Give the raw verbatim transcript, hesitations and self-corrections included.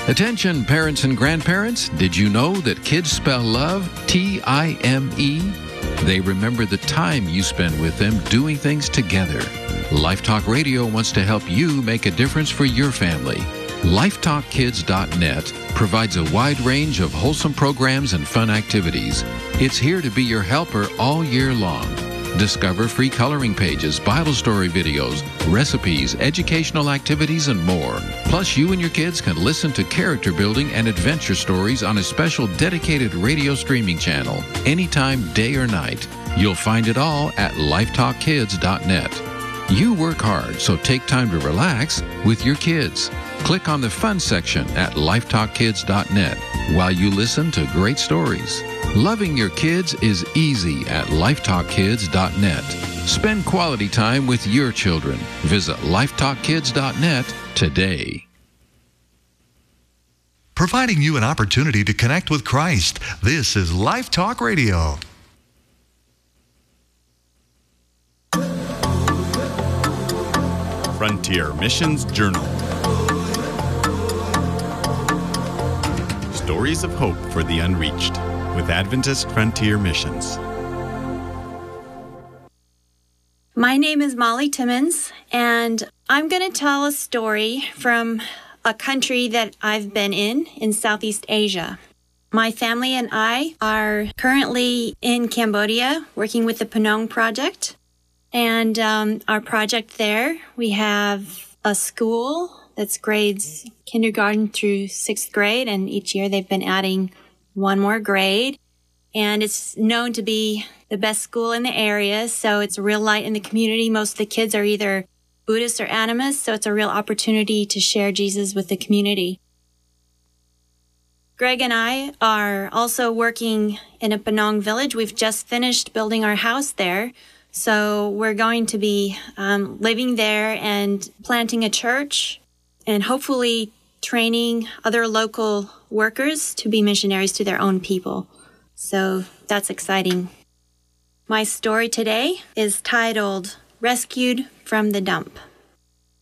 Attention parents and grandparents, did you know that kids spell love T I M E? They remember the time you spend with them doing things together. Lifetalk Radio wants to help you make a difference for your family. Lifetalk Kids dot net provides a wide range of wholesome programs and fun activities. It's here to be your helper all year long. Discover free coloring pages, Bible story videos, recipes, educational activities, and more. Plus, you and your kids can listen to character building and adventure stories on a special dedicated radio streaming channel, anytime, day or night. You'll find it all at Lifetalk Kids dot net. You work hard, so take time to relax with your kids. Click on the fun section at Lifetalk Kids dot net while you listen to great stories. Loving your kids is easy at Lifetalk Kids dot net. Spend quality time with your children. Visit Lifetalk Kids dot net today. Providing you an opportunity to connect with Christ. This is Life Talk Radio. Frontier Missions Journal. Stories of hope for the unreached with Adventist Frontier Missions. My name is Molly Timmons, and I'm going to tell a story from a country that I've been in, in Southeast Asia. My family and I are currently in Cambodia working with the Penong Project. And um, our project there, we have a school that's grades kindergarten through sixth grade, and each year they've been adding one more grade. And it's known to be the best school in the area, so it's a real light in the community. Most of the kids are either Buddhist or animist, so it's a real opportunity to share Jesus with the community. Greg and I are also working in a Penong village. We've just finished building our house there. So we're going to be um, living there and planting a church and hopefully training other local workers to be missionaries to their own people. So that's exciting. My story today is titled Rescued from the Dump.